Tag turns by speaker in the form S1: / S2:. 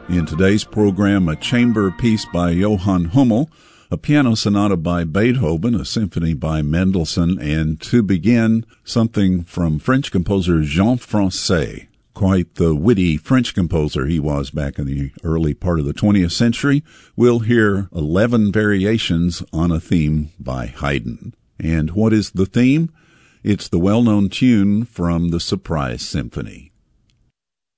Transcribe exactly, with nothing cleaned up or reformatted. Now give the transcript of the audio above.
S1: In today's program, a chamber piece by Johann Hummel, a piano sonata by Beethoven, a symphony by Mendelssohn, and to begin, something from French composer Jean Francais. Quite the witty French composer he was back in the early part of the twentieth century. We'll hear eleven variations on a theme by Haydn. And what is the theme? It's the well-known tune from the Surprise Symphony.